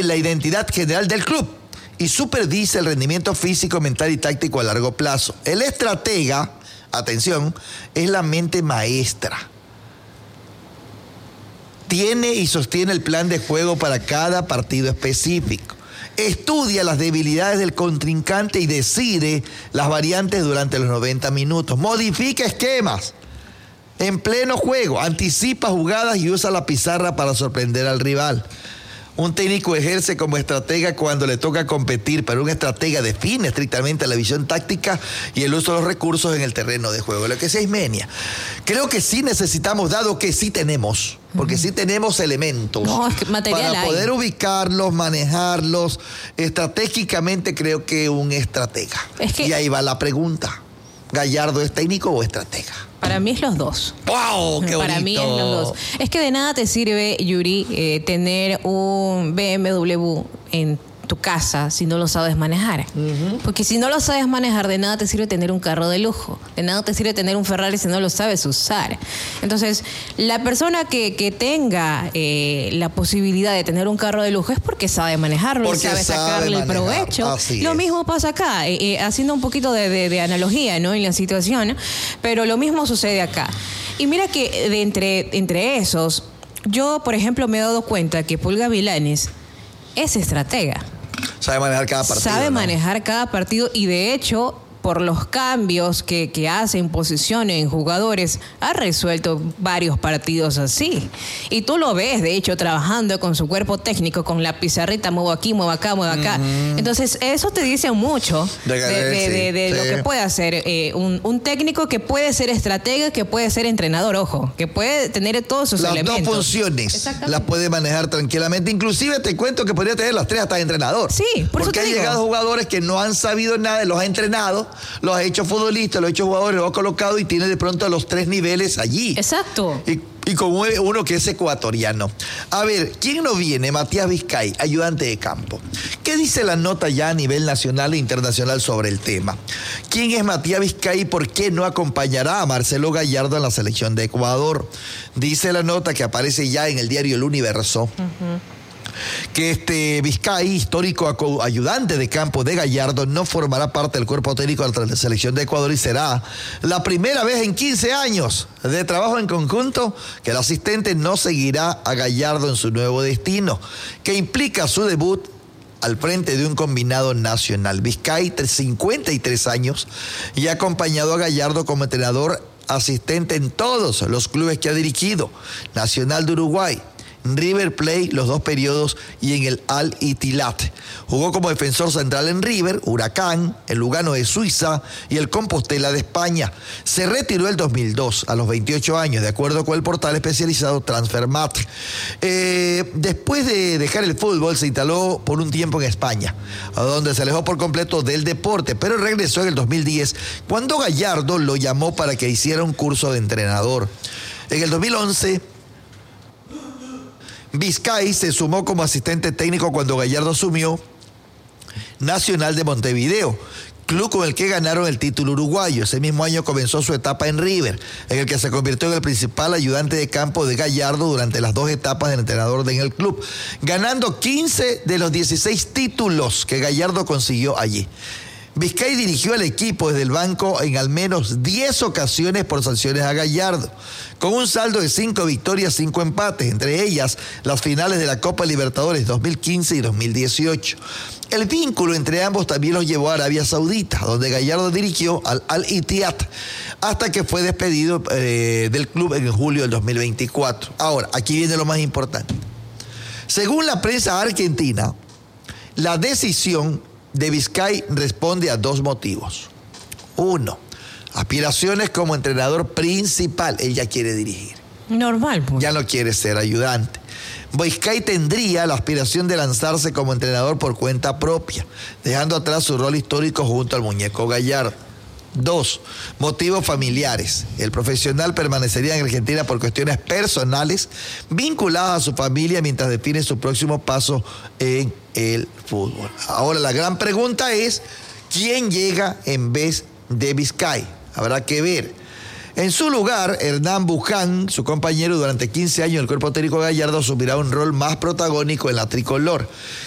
la identidad general del club y supervisa el rendimiento físico, mental y táctico a largo plazo. El estratega, atención, es la mente maestra. Tiene y sostiene el plan de juego para cada partido específico. Estudia las debilidades del contrincante y decide las variantes durante los 90 minutos. Modifica esquemas en pleno juego, anticipa jugadas y usa la pizarra para sorprender al rival. Un técnico ejerce como estratega cuando le toca competir, pero un estratega define estrictamente la visión táctica y el uso de los recursos en el terreno de juego. Lo que sea Ismenia. Creo que sí necesitamos, dado que sí tenemos, porque sí tenemos elementos no, es que material para poder ubicarlos, manejarlos. Estratégicamente creo que un estratega. Y ahí va la pregunta. ¿Gallardo es técnico o estratega? Para mí es los dos. ¡Wow! ¡Qué bonito! Para mí es los dos. Es que de nada te sirve, Yuri, tener un BMW en tu casa si no lo sabes manejar. Porque si no lo sabes manejar, de nada te sirve tener un carro de lujo. De nada te sirve tener un Ferrari si no lo sabes usar. Entonces, la persona que tenga la posibilidad de tener un carro de lujo es porque sabe manejarlo, porque sabe sacarle el provecho. Lo mismo pasa acá, haciendo un poquito de analogía, ¿no?, en la situación, pero lo mismo sucede acá. Y mira que entre esos, yo, por ejemplo, me he dado cuenta que Paul Gavilanes es estratega. Sabe manejar cada partido. Sabe manejar cada partido y de hecho, por los cambios que hace en posiciones, en jugadores, ha resuelto varios partidos así. Y tú lo ves, de hecho, trabajando con su cuerpo técnico, con la pizarrita, muevo aquí, muevo acá, muevo acá. Entonces, eso te dice mucho de lo que puede hacer un técnico que puede ser estratega, que puede ser entrenador, ojo, que puede tener todos sus elementos. Las dos funciones las puede manejar tranquilamente. Inclusive te cuento que podría tener las tres hasta de entrenador. Sí, por eso te digo. Porque ha llegado jugadores que no han sabido nada, los ha entrenado, los ha hecho futbolistas, los ha hecho jugadores, los ha colocado y tiene de pronto los tres niveles allí. Exacto. Y como uno que es ecuatoriano. A ver, ¿quién no viene? Matías Vizcay, ayudante de campo. ¿Qué dice la nota ya a nivel nacional e internacional sobre el tema? ¿Quién es Matías Vizcay y por qué no acompañará a Marcelo Gallardo en la selección de Ecuador? Dice la nota que aparece ya en el diario El Universo. Que Vizcay, histórico ayudante de campo de Gallardo, no formará parte del cuerpo técnico de la selección de Ecuador y será la primera vez en 15 años de trabajo en conjunto que el asistente no seguirá a Gallardo en su nuevo destino, que implica su debut al frente de un combinado nacional. Vizcay, 53 años, y ha acompañado a Gallardo como entrenador asistente en todos los clubes que ha dirigido: Nacional de Uruguay, River Plate, los dos periodos, y en el Al-Ittihad. Jugó como defensor central en River, Huracán, el Lugano de Suiza y el Compostela de España. Se retiró el 2002 a los 28 años, de acuerdo con el portal especializado Transfermarkt. Después de dejar el fútbol, se instaló por un tiempo en España, donde se alejó por completo del deporte, pero regresó en el 2010, cuando Gallardo lo llamó para que hiciera un curso de entrenador. En el 2011, Vizcay se sumó como asistente técnico cuando Gallardo asumió Nacional de Montevideo, club con el que ganaron el título uruguayo. Ese mismo año comenzó su etapa en River, en el que se convirtió en el principal ayudante de campo de Gallardo durante las dos etapas del entrenador en el club, ganando 15 de los 16 títulos que Gallardo consiguió allí. Vizcay dirigió al equipo desde el banco en al menos 10 ocasiones por sanciones a Gallardo, con un saldo de 5 victorias, 5 empates, entre ellas las finales de la Copa Libertadores 2015 y 2018. El vínculo entre ambos también los llevó a Arabia Saudita, donde Gallardo dirigió al Al-Ittihad, hasta que fue despedido del club en julio del 2024. Ahora, aquí viene lo más importante. Según la prensa argentina, la decisión de Vizcay responde a dos motivos. Uno, aspiraciones como entrenador principal. Él ya quiere dirigir. Normal, pues. Ya no quiere ser ayudante. Vizcay tendría la aspiración de lanzarse como entrenador por cuenta propia, dejando atrás su rol histórico junto al muñeco Gallardo. Dos, motivos familiares. El profesional permanecería en Argentina por cuestiones personales vinculadas a su familia mientras define su próximo paso en el fútbol. Ahora, la gran pregunta es, ¿quién llega en vez de Vizcay? Habrá que ver. En su lugar, Hernán Buján, su compañero durante 15 años en el cuerpo técnico Gallardo, asumirá un rol más protagónico en la tricolor.